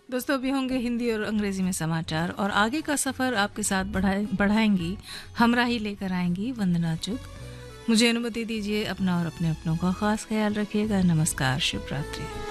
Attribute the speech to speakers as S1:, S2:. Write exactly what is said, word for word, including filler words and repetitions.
S1: दोस्तों अभी होंगे हिंदी और अंग्रेजी में समाचार और आगे का सफर आपके साथ बढ़ाए बढ़ाएंगी, हमराही लेकर आएंगी वंदना चुग। मुझे अनुमति दीजिए, अपना और अपने अपनों का खास ख्याल रखिएगा। नमस्कार, शुभ रात्रि।